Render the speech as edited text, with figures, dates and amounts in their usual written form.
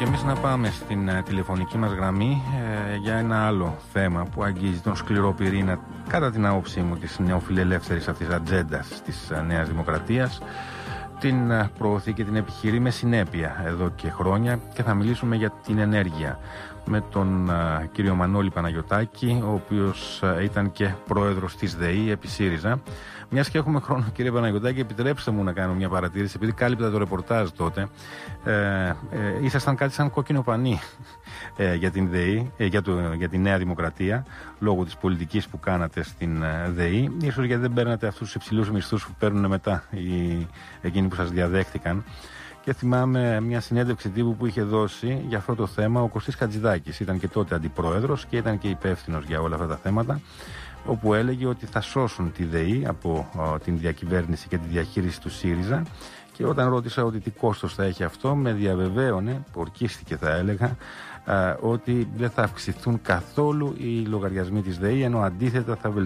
εμείς να πάμε στην τηλεφωνική μας γραμμή για ένα άλλο θέμα που αγγίζει τον σκληρό πυρήνα, κατά την άποψή μου, της νεοφιλελεύθερης αυτής ατζέντας της Νέας Δημοκρατίας. Την προωθεί και την επιχειρεί με συνέπεια εδώ και χρόνια και θα μιλήσουμε για την ενέργεια με τον κύριο Μανώλη Παναγιωτάκη, ο οποίος ήταν και πρόεδρος της ΔΕΗ επί ΣΥΡΙΖΑ. Μιας και έχουμε χρόνο, κύριε Παναγιωτάκη, επιτρέψτε μου να κάνω μια παρατήρηση, επειδή κάλυπτα το ρεπορτάζ τότε. Ήσασταν κάτι σαν κόκκινο πανί για την ΔΕΗ, για τη Νέα Δημοκρατία, λόγω της πολιτικής που κάνατε στην ΔΕΗ. Ίσως γιατί δεν παίρνατε αυτούς τους υψηλούς μισθούς που παίρνουν μετά εκείνοι που σας διαδέχτηκαν. Και θυμάμαι μια συνέντευξη τύπου που είχε δώσει για αυτό το θέμα ο Κωστής Χατζηδάκης. Ήταν και τότε αντιπρόεδρος και ήταν και υπεύθυνος για όλα αυτά τα θέματα, όπου έλεγε ότι θα σώσουν τη ΔΕΗ από την διακυβέρνηση και τη διαχείριση του ΣΥΡΙΖΑ. Και όταν ρώτησα ότι τι κόστος θα έχει αυτό, με διαβεβαίωνε, ορκίστηκε θα έλεγα, ότι δεν θα αυξηθούν καθόλου οι λογαριασμοί της ΔΕΗ, ενώ αντίθετα θα βελτιωθούν